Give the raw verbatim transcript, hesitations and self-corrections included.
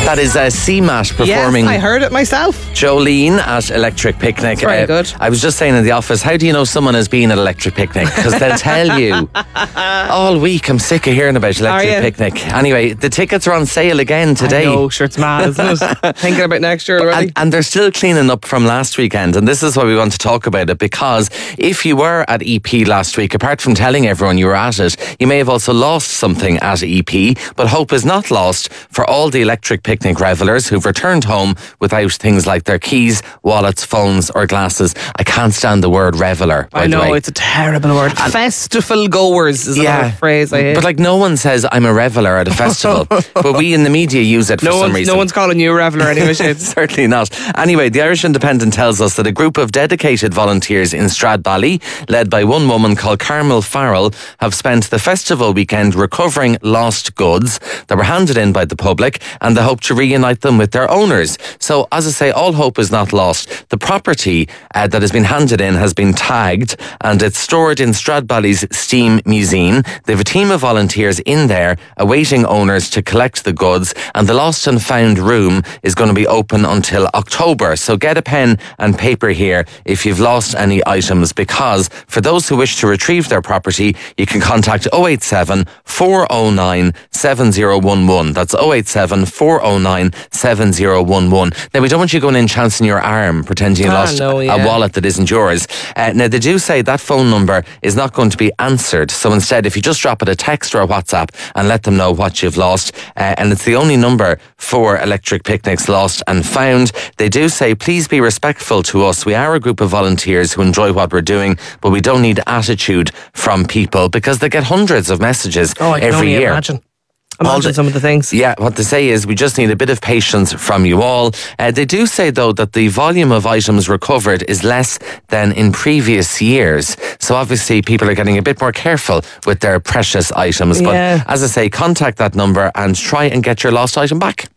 That is uh, C M A T performing. Yes, I heard it myself. Jolene at Electric Picnic. Very uh, good. I was just saying in the office, how do you know someone has been at Electric Picnic? Because they'll tell you all week. I'm sick of hearing about Electric Picnic. Anyway, the tickets are on sale again today. I know, sure, it's mad, isn't it? Thinking about next year already. And, and they're still cleaning up from last weekend, and this is why we want to talk about it, because if you were at E P last week, apart from telling everyone you were at it, you may have also lost something at E P, but hope is not lost for all the Electric Picnic revellers who've returned home without things like their keys, wallets, phones or glasses. I can't stand the word reveller, by I know, the way. it's a terrible word. And festival goers is yeah, another phrase I hate. But like, no one says I'm a reveller at a festival, but we in the media use it for no some one's, reason. No one's calling you a reveller anyway, Shane. Certainly not. Anyway, the Irish Independent tells us that a group of dedicated volunteers in Stradbally, led by one woman called Carmel Farrell, have spent the festival weekend recovering lost goods that were handed in by the public, and they hope to reunite them with their owners. So, as I say, all hope is not lost. The property uh, that has been handed in has been tagged, and it's stored in Stradbally's Steam Museum. They have a team of volunteers in there awaiting owners to collect the goods, and the lost and found room is going to be open until October. So get a pen and paper here if you've lost any items, because for those who wish to retrieve their property, you can contact oh eight seven, four oh nine, seven oh one one. That's oh eight seven, four oh nine, seven oh one one. Now, we don't want you going in chancing your arm, pretending you Ah, lost no, yeah. a wallet that isn't yours. Uh, now, they do say that phone number is not going to be answered. So instead, if you just drop it a text or a WhatsApp and let them know what you've lost, uh, and it's the only number for Electric Picnics Lost and Found, they do say, please be respectful to us. We are a group of volunteers who enjoy what we're doing, but we don't need attitude from people, because they get hundreds of messages Oh, I can every only year. imagine. Imagine the, some of the things. Yeah, what they say is we just need a bit of patience from you all. Uh, they do say, though, that the volume of items recovered is less than in previous years. So obviously people are getting a bit more careful with their precious items. Yeah. But as I say, contact that number and try and get your lost item back.